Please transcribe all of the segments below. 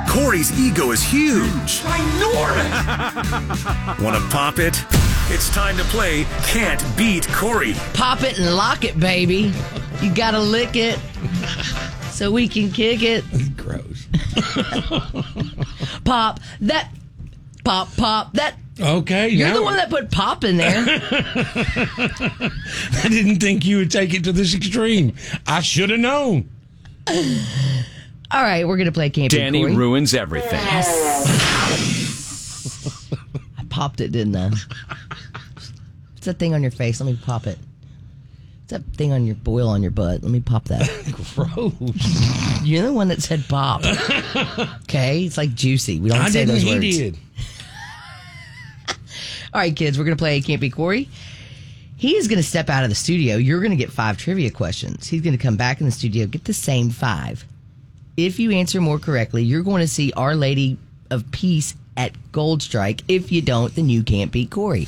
Corey's ego is huge. Ginormous! Want to pop it? It's time to play Can't Beat Corey. Pop it and lock it, baby. You gotta lick it so we can kick it. Gross. Pop that. Pop that. Okay. You're the one that put pop in there. I didn't think you would take it to this extreme. I should have known. All right, we're going to play Can't Beat Corey. Danny ruins everything. Yes. I popped it, didn't I? What's that thing on your face? Let me pop it. What's that thing on your boil on your butt? Let me pop that. Gross. You're the one that said pop. Okay? It's like juicy. We don't say those words. He did. All right, kids, we're going to play Can't Beat Corey. He is going to step out of the studio. You're going to get 5 trivia questions. He's going to come back in the studio, get the same 5. If you answer more correctly, you're going to see Our Lady of Peace at Gold Strike. If you don't, then you can't beat Corey.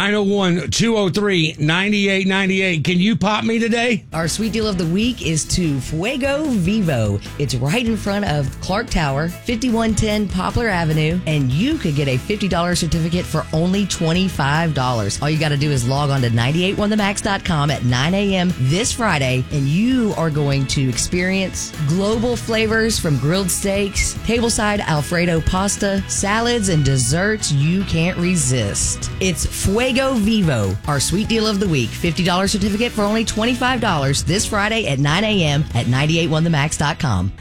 901-203-9898. Can you pop me today? Our sweet deal of the week is to Fuego Vivo. It's right in front of Clark Tower, 5110 Poplar Avenue, and you could get a $50 certificate for only $25. All you got to do is log on to 981themax.com at 9 a.m. this Friday, and you are going to experience global flavors from grilled steaks, tableside Alfredo pasta, salads, and desserts you can't resist. It's Fuego Vivo, our sweet deal of the week. $50 certificate for only $25 this Friday at 9 a.m. at 981themax.com.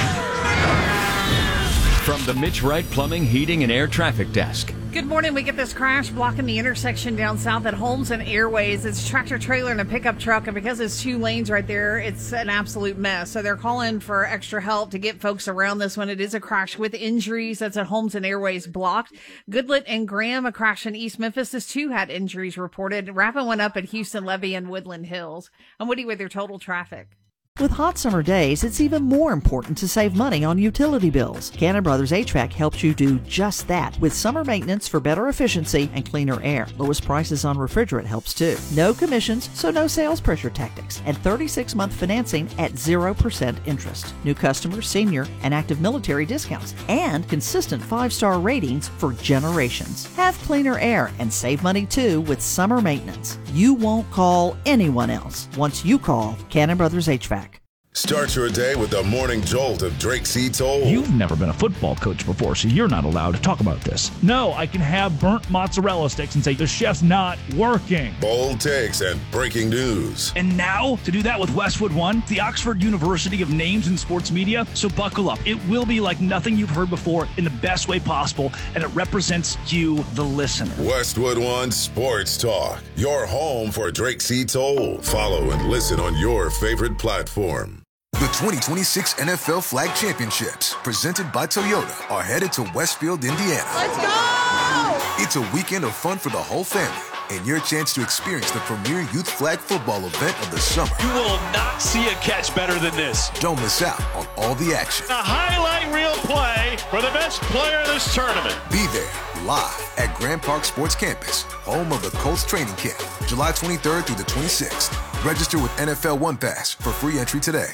From the Mitch Wright Plumbing, Heating, and Air Traffic Desk. Good morning. We get this crash blocking the intersection down south at Holmes and Airways. It's a tractor trailer and a pickup truck, and because it's 2 lanes right there, it's an absolute mess. So they're calling for extra help to get folks around this one. It is a crash with injuries. That's at Holmes and Airways blocked. Goodlet and Graham, a crash in East Memphis. This too had injuries reported. Wrapping one up at Houston Levee and Woodland Hills. I'm Woody with your total traffic. With hot summer days, it's even more important to save money on utility bills. Cannon Brothers HVAC helps you do just that with summer maintenance for better efficiency and cleaner air. Lowest prices on refrigerant helps too. No commissions, so no sales pressure tactics. And 36-month financing at 0% interest. New customers, senior, and active military discounts. And consistent 5-star ratings for generations. Have cleaner air and save money too with summer maintenance. You won't call anyone else once you call Cannon Brothers HVAC. Start your day with the morning jolt of Drake C. Toll. You've never been a football coach before, so you're not allowed to talk about this. No, I can have burnt mozzarella sticks and say the chef's not working. Bold takes and breaking news. And now, to do that with Westwood One, the Oxford University of Names in Sports Media, so buckle up. It will be like nothing you've heard before in the best way possible, and it represents you, the listener. Westwood One Sports Talk, your home for Drake C. Toll. Follow and listen on your favorite platform. The 2026 NFL Flag Championships, presented by Toyota, are headed to Westfield, Indiana. Let's go! It's a weekend of fun for the whole family and your chance to experience the premier youth flag football event of the summer. You will not see a catch better than this. Don't miss out on all the action. A highlight reel play for the best player of this tournament. Be there live at Grand Park Sports Campus, home of the Colts training camp, July 23rd through the 26th. Register with NFL One Pass for free entry today.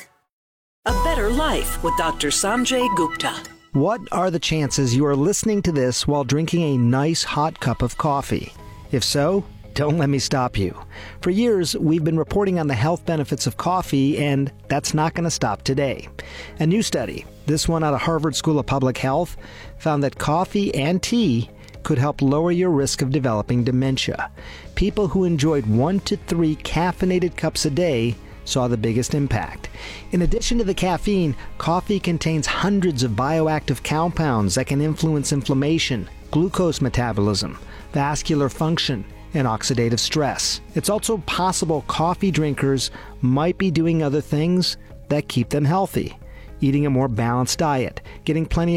A Better Life with Dr. Sanjay Gupta. What are the chances you are listening to this while drinking a nice hot cup of coffee? If so, don't let me stop you. For years, we've been reporting on the health benefits of coffee, and that's not going to stop today. A new study, this one out of Harvard School of Public Health, found that coffee and tea could help lower your risk of developing dementia. People who enjoyed 1 to 3 caffeinated cups a day saw the biggest impact. In addition to the caffeine, coffee contains hundreds of bioactive compounds that can influence inflammation, glucose metabolism, vascular function, and oxidative stress. It's also possible coffee drinkers might be doing other things that keep them healthy. Eating a more balanced diet, getting plenty